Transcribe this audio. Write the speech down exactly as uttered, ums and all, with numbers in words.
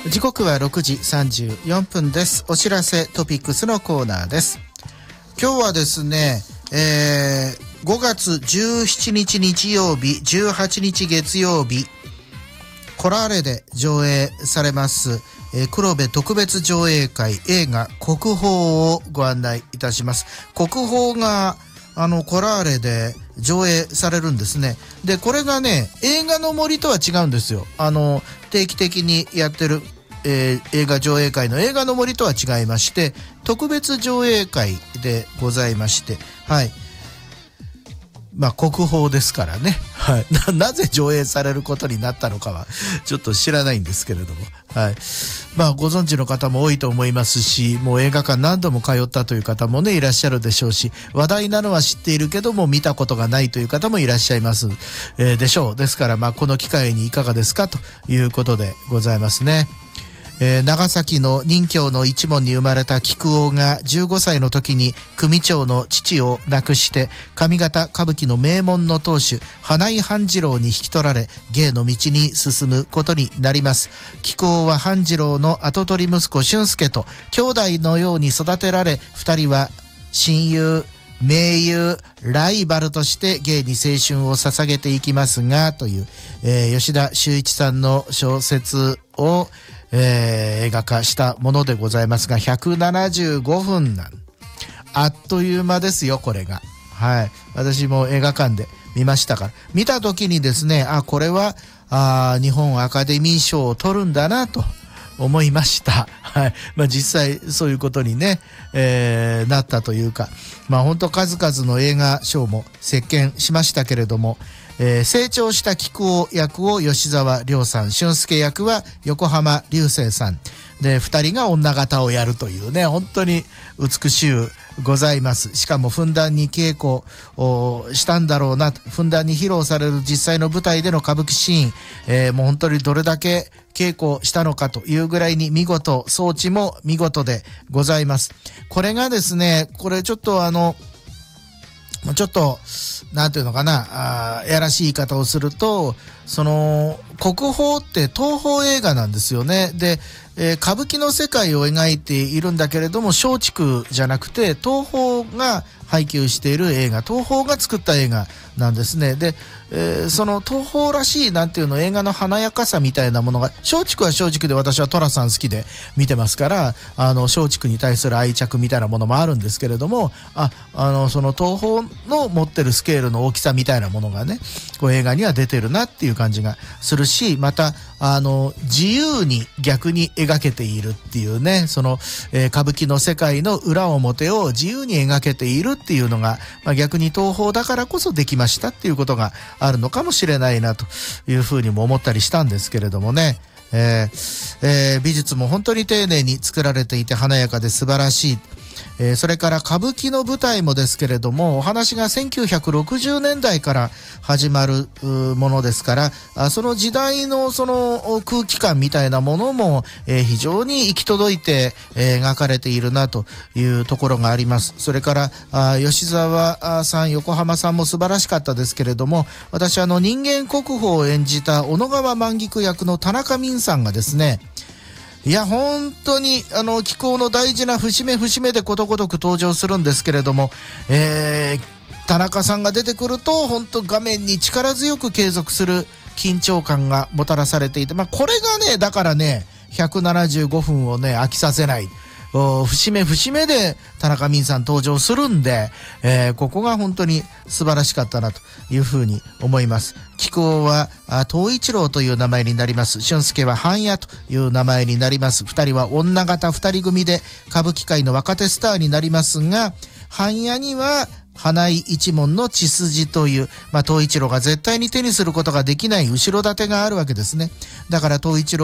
時刻はろくじさんじゅうよんぷんです。お知らせトピックスのコーナーです。今日はですね、えー、ごがつじゅうしちにち日曜日、じゅうはちにち月曜日、コラーレで上映されます、えー、黒部特別上映会映画国宝をご案内いたします。国宝があのコラーレで上映されるんですね。でこれがね、映画の森とは違うんですよ。あの定期的にやってる、えー、映画上映会の映画の森とは違いまして、特別上映会でございまして、はい、まあ国宝ですからね、はい、な, なぜ上映されることになったのかはちょっと知らないんですけれども、はい、まあご存知の方も多いと思いますし、もう映画館何度も通ったという方もねいらっしゃるでしょうし、話題なのは知っているけども見たことがないという方もいらっしゃいます、えー、でしょう。ですからまあこの機会にいかがですかということでございますね。えー、長崎の任教の一門に生まれた菊王がじゅうごさいの時に組長の父を亡くして上方歌舞伎の名門の当主花井半次郎に引き取られ芸の道に進むことになります。菊王は半次郎の跡取り息子俊介と兄弟のように育てられ、二人は親友盟友ライバルとして芸に青春を捧げていきますがという、えー、吉田修一さんの小説をえー、映画化したものでございますが、ひゃくななじゅうごふんなんあっという間ですよこれが。はい、私も映画館で見ましたから、見た時にですね、あこれはあ日本アカデミー賞を取るんだなと思いました。はい、まあ実際そういうことにね、えー、なったというか、まあ本当数々の映画賞も席巻しましたけれども、えー、成長した菊王役を吉沢亮さん、俊介役は横浜流星さんで、二人が女形をやるというね、本当に美しゅうございます。しかもふんだんに稽古をしたんだろうな、ふんだんに披露される実際の舞台での歌舞伎シーン、えー、もう本当にどれだけ稽古したのかというぐらいに見事、装置も見事でございます。これがですね、これちょっとあのちょっとなんていうのかな、あやらしい言い方をすると、その国宝って東宝映画なんですよね。で、えー、歌舞伎の世界を描いているんだけれども、松竹じゃなくて東宝が配給している映画、東宝が作った映画なんですね。で、えー、その東宝らしいなんていうの映画の華やかさみたいなものが、松竹は松竹で私は寅さん好きで見てますから、あの松竹に対する愛着みたいなものもあるんですけれども、ああのその東宝の持ってるスケールの大きさみたいなものがね、こう映画には出てるなっていう感じがするし、またあの自由に逆に描けているっていうね、その、えー、歌舞伎の世界の裏表を自由に描けているっていうのが、まあ、逆に東宝だからこそできましたっていうことがあるのかもしれないなというふうにも思ったりしたんですけれどもね、えーえー、美術も本当に丁寧に作られていて華やかで素晴らしい。えー、それから歌舞伎の舞台もですけれども、お話がせんきゅうひゃくろくじゅうねんだいから始まるものですから、あその時代のその空気感みたいなものも、えー、非常に行き届いて、えー、描かれているなというところがあります。それからあ吉沢さん、横浜さんも素晴らしかったですけれども、私あの人間国宝を演じた小野川万菊役の田中泯さんがですね、いや本当にあの紀行の大事な節目節目でことごとく登場するんですけれども、えー、田中さんが出てくると本当画面に力強く継続する緊張感がもたらされていて、まあ、これがねだからねひゃくななじゅうごふんをね飽きさせない、節目節目で田中泯さん登場するんで、えー、ここが本当に素晴らしかったなというふうに思います。菊王は東一郎という名前になります。俊介は半夜という名前になります。二人は女形二人組で歌舞伎界の若手スターになりますが、半夜には花井一門の血筋という、まあ、東一郎が絶対に手にすることができない後ろ盾があるわけですね。だから東一郎